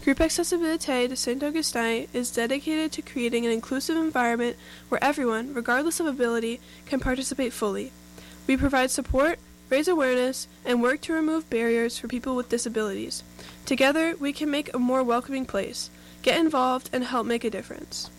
Groupe Accessibilité de Saint-Augustin is dedicated to creating an inclusive environment where everyone, regardless of ability, can participate fully. We provide support, raise awareness, and work to remove barriers for people with disabilities. Together, we can make a more welcoming place. Get involved and help make a difference.